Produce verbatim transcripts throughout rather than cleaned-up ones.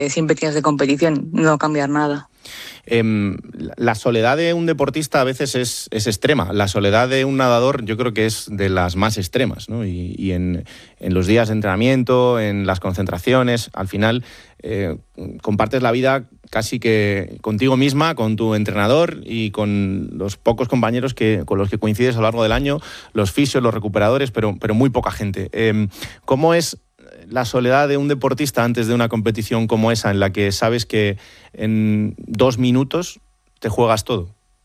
siempre tienes de competición, no cambiar nada. Eh, la soledad de un deportista a veces es, es extrema. La soledad de un nadador yo creo que es de las más extremas, ¿no? Y, y en, en los días de entrenamiento, en las concentraciones, al final eh, compartes la vida casi que contigo misma, con tu entrenador y con los pocos compañeros que, con los que coincides a lo largo del año, los fisios, los recuperadores, pero, pero muy poca gente. Eh, ¿Cómo es la soledad de un deportista antes de una competición como esa, en la que sabes que en dos minutos te juegas todo?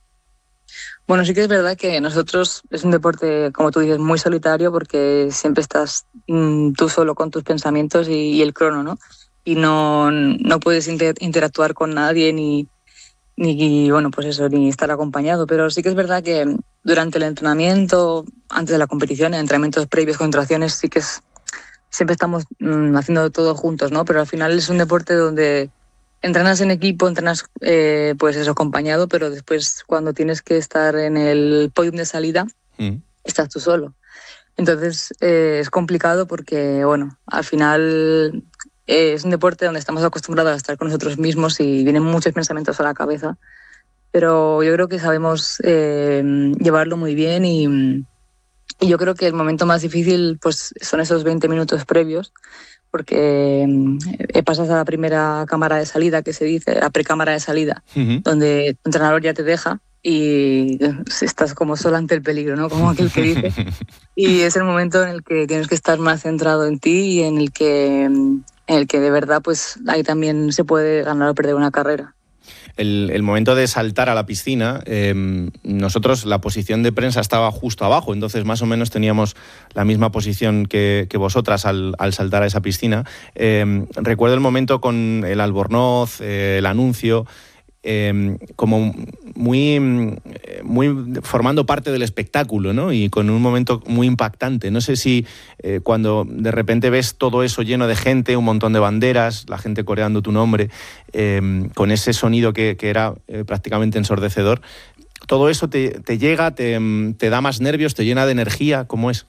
Bueno, sí que es verdad que nosotros es un deporte, como tú dices, muy solitario, porque siempre estás mmm, tú solo con tus pensamientos y, y el crono, ¿no? Y no, no puedes inter- interactuar con nadie ni, ni, bueno, pues eso, ni estar acompañado. Pero sí que es verdad que durante el entrenamiento, antes de la competición, en entrenamientos previos, concentraciones, sí que es siempre estamos mmm, haciendo todo juntos, ¿no? Pero al final es un deporte donde entrenas en equipo, entrenas eh, pues eso, acompañado, pero después cuando tienes que estar en el podium de salida, mm. estás tú solo. Entonces eh, es complicado porque, bueno, al final eh, es un deporte donde estamos acostumbrados a estar con nosotros mismos y vienen muchos pensamientos a la cabeza, pero yo creo que sabemos eh, llevarlo muy bien y... Y yo creo que el momento más difícil pues, son esos veinte minutos previos, porque eh, pasas a la primera cámara de salida, que se dice, la precámara de salida, uh-huh. donde tu entrenador ya te deja y estás como solo ante el peligro, ¿no? Como aquel que dice. Y es el momento en el que tienes que estar más centrado en ti y en el que, en el que de verdad pues, ahí también se puede ganar o perder una carrera. El, el momento de saltar a la piscina, eh, nosotros la posición de prensa estaba justo abajo, entonces más o menos teníamos la misma posición que, que vosotras al, al saltar a esa piscina. Eh, recuerdo el momento con el albornoz, eh, el anuncio, eh, como muy, muy formando parte del espectáculo, ¿no? Y con un momento muy impactante. No sé si eh, cuando de repente ves todo eso lleno de gente, un montón de banderas, la gente coreando tu nombre, eh, con ese sonido que, que era eh, prácticamente ensordecedor, ¿todo eso te, te llega, te, te da más nervios, te llena de energía? ¿Cómo es?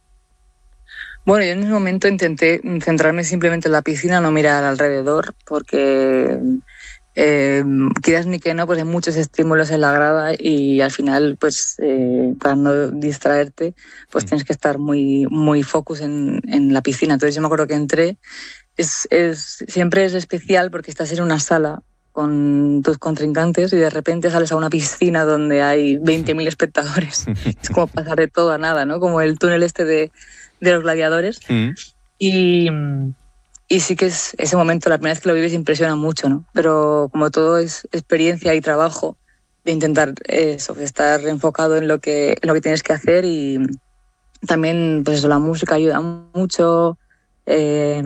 Bueno, yo en ese momento intenté centrarme simplemente en la piscina, no mirar alrededor, porque... Eh, quieras ni que no, pues hay muchos estímulos en la grada y al final, pues eh, para no distraerte, pues mm. tienes que estar muy, muy focus en, en la piscina. Entonces yo me acuerdo que entré, es, es, siempre es especial porque estás en una sala con tus contrincantes y de repente sales a una piscina donde hay veinte mil espectadores. Es como pasar de todo a nada, ¿no? Como el túnel este de, de los gladiadores. Mm. Y... Y sí que es ese momento, la primera vez que lo vives, impresiona mucho, ¿no? Pero como todo es experiencia y trabajo, de intentar eso, de estar enfocado en lo que, en lo que tienes que hacer y también, pues eso, la música ayuda mucho. Eh,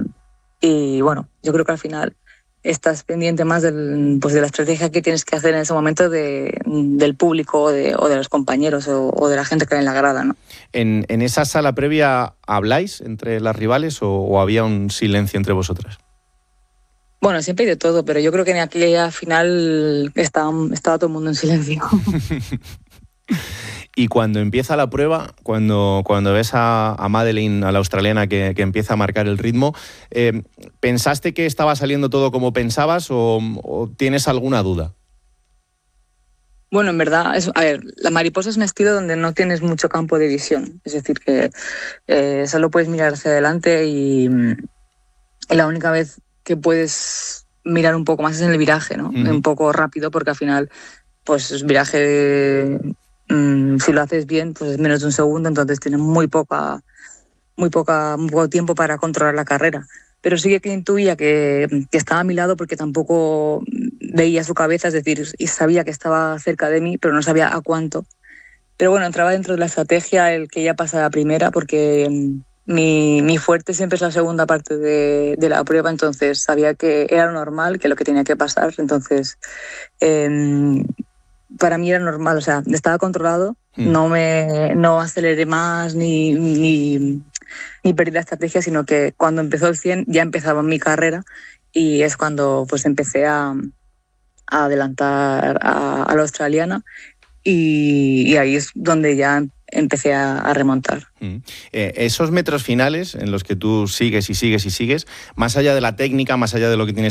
y bueno, yo creo que al final estás pendiente más del, pues de la estrategia que tienes que hacer en ese momento de, del público o de, o de los compañeros o, o de la gente que hay en la grada, ¿no? ¿En, en esa sala previa habláis entre las rivales o, o había un silencio entre vosotras? Bueno, siempre hay de todo, pero yo creo que en aquella final estaba, estaba todo el mundo en silencio. Y cuando empieza la prueba, cuando, cuando ves a, a Madeleine, a la australiana, que, que empieza a marcar el ritmo, eh, ¿pensaste que estaba saliendo todo como pensabas o, o tienes alguna duda? Bueno, en verdad, es, a ver, la mariposa es un estilo donde no tienes mucho campo de visión. Es decir, que eh, solo puedes mirar hacia adelante y, y la única vez que puedes mirar un poco más es en el viraje, ¿no? Uh-huh. Un poco rápido, porque al final, pues es viraje de... si lo haces bien, pues es menos de un segundo, entonces tienes muy poca, muy poca, muy poco tiempo para controlar la carrera. Pero sí que intuía que, que estaba a mi lado porque tampoco veía su cabeza, es decir, y sabía que estaba cerca de mí, pero no sabía a cuánto. Pero bueno, entraba dentro de la estrategia el que ella pasara primera, porque mi, mi fuerte siempre es la segunda parte de, de la prueba, entonces sabía que era lo normal, que lo que tenía que pasar, entonces... Eh, para mí era normal, o sea, estaba controlado, mm. no me no aceleré más ni, ni, ni perdí la estrategia, sino que cuando empezó el cien ya empezaba mi carrera y es cuando pues empecé a, a adelantar a, a la australiana y, y ahí es donde ya empecé a, a remontar. Mm. Eh, esos metros finales en los que tú sigues y sigues y sigues, más allá de la técnica, más allá de lo que tienes